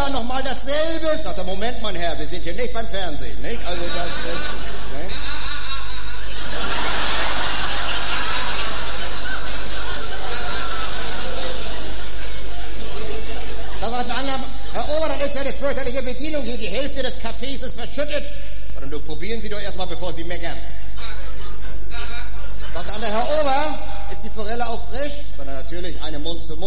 Ober, nochmal dasselbe. Sagt er, Moment, mein Herr, wir sind hier nicht beim Fernsehen, nicht? Also das ist... Ne? Da sagt der andere, Herr Ober, das ist ja eine fürchterliche Bedienung hier. Die Hälfte des Kaffees ist verschüttet. Und du, probieren Sie doch erstmal, bevor Sie meckern. Sagt der andere, Herr Ober, ist die Forelle auch frisch? Sondern natürlich eine Mund zu Mund.